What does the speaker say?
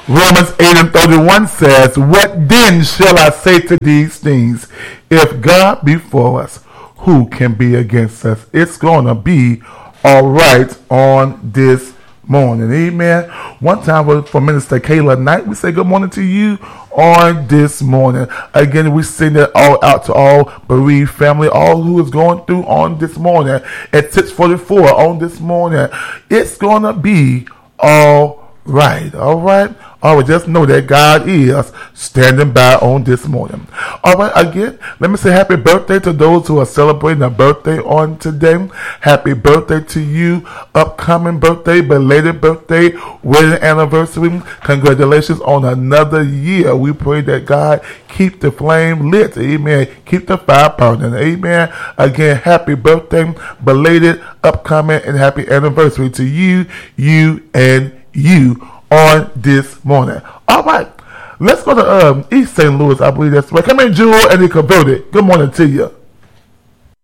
Romans 8:31 says, "What then shall I say to these things? If God be for us, who can be against us?" It's going to be all right on this morning. Amen. One time for Minister Kayla Knight, we say good morning to you on this morning. Again, we send it all out to all bereaved family, all who is going through on this morning at 6:44 on this morning. It's going to be all right. All right. All right, just know that God is standing by on this morning. All right, again, let me say happy birthday to those who are celebrating a birthday on today. Happy birthday to you, upcoming birthday, belated birthday, wedding anniversary. Congratulations on another year. We pray that God keep the flame lit. Amen. Keep the fire burning. Amen. Again, happy birthday, belated, upcoming, and happy anniversary to you, and you on this morning. All right, let's go to East St. Louis. I believe that's right. Come in, Jewel, and the Converted. Good morning to you.